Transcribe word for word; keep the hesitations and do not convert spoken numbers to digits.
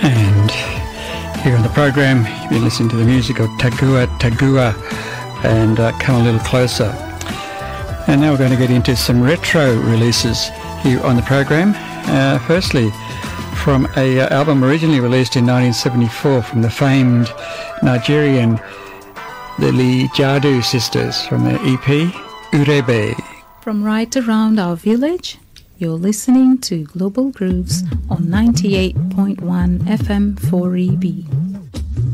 And here on the program, you've been listening to the music of Tagua Tagua and uh, Come a Little Closer. And now we're going to get into some retro releases here on the program. Uh, firstly, from a uh, album originally released in nineteen seventy-four from the famed Nigerian, the Lee Jadu sisters, from their E P, Urebe. From right around our village, you're listening to Global Grooves on ninety-eight point one F M four E B.